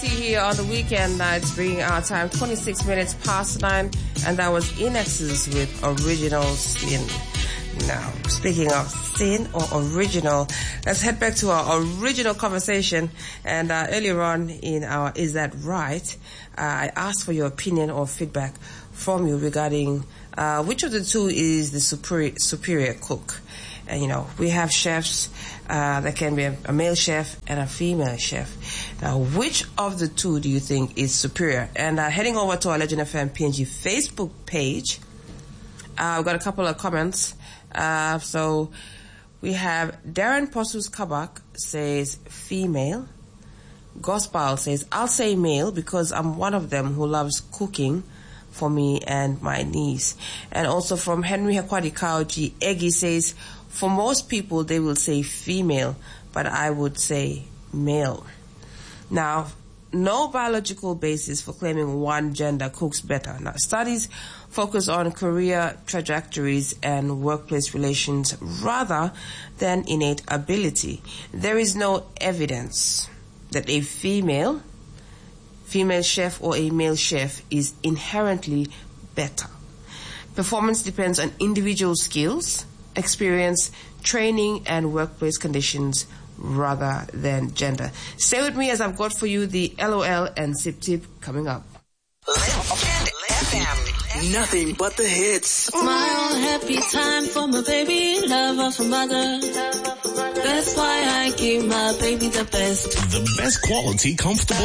Quality here on the weekend nights, bringing our time 26 minutes past 9, and that was INXS with Original Sin. Now, speaking of sin or original, let's head back to our original conversation. And earlier on in our Is That Right, I asked for your opinion or feedback from you regarding which of the two is the superior cook. And, you know, we have chefs, there can be a male chef and a female chef. Now, which of the two do you think is superior? And heading over to our Legend FM PNG Facebook page, we've got a couple of comments. So we have Darren Posus Kabak says female. Gospel says, I'll say male because I'm one of them who loves cooking for me and my niece. And also from Henry Hakwadi Kauji, Egi says, for most people they will say female, but I would say male. Now, no biological basis for claiming one gender cooks better. Now, studies focus on career trajectories and workplace relations rather than innate ability. There is no evidence that a female chef or a male chef is inherently better. Performance depends on individual skills, experience, training, and workplace conditions rather than gender. Stay with me as I've got for you the LOL and Sip Tip coming up. Nothing but the hits. Smile, happy time for my baby, love of a mother. That's why I give my baby the best. The best quality, comfortable